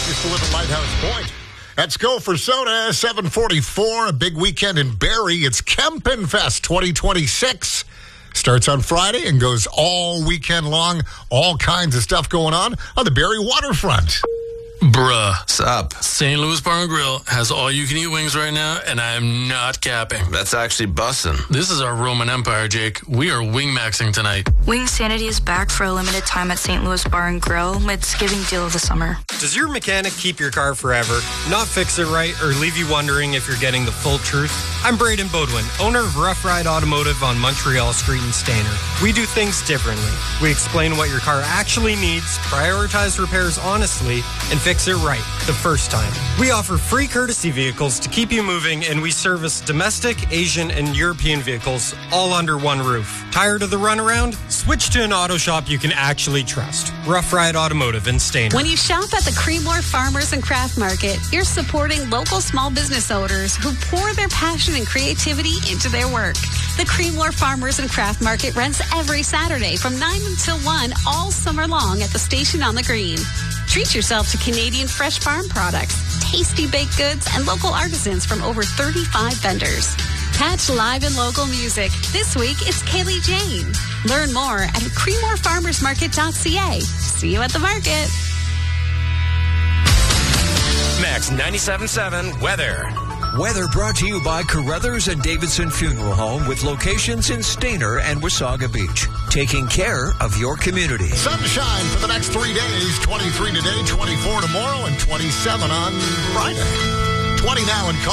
used to live at Lighthouse Point. Let's go for soda, 7:44, a big weekend in Barrie. It's Kempin Fest 2026. Starts on Friday and goes all weekend long. All kinds of stuff going on the Barrie waterfront. Bruh. What's up? St. Louis Bar and Grill has all-you-can-eat wings right now, and I am not capping. That's actually bussin'. This is our Roman Empire, Jake. We are wing-maxing tonight. Wing Sanity is back for a limited time at St. Louis Bar and Grill. It's giving deal of the summer. Does your mechanic keep your car forever, not fix it right, or leave you wondering if you're getting the full truth? I'm Braden Bodwin, owner of Rough Ride Automotive on Montreal Street in Stainer. We do things differently. We explain what your car actually needs, prioritize repairs honestly, and fix it right the first time. We offer free courtesy vehicles to keep you moving, and we service domestic, Asian, and European vehicles all under one roof. Tired of the runaround? Switch to an auto shop you can actually trust. Rough Ride Automotive in Stainer. When you shop at the Creemore Farmers and Craft Market, you're supporting local small business owners who pour their passion and creativity into their work. The Creemore Farmers and Craft Market runs every Saturday from 9 until 1 all summer long at the station on the green. Treat yourself to Canadian fresh farm products, tasty baked goods, and local artisans from over 35 vendors. Catch live and local music. This week, it's Kaylee Jane. Learn more at creemorefarmersmarket.ca. See you at the market. Max 97.7 weather. Weather brought to you by Carruthers and Davidson Funeral Home with locations in Stainer and Wasaga Beach. Taking care of your community. Sunshine for the next 3 days. 23 today, 24 tomorrow, and 27 on Friday. 20 now in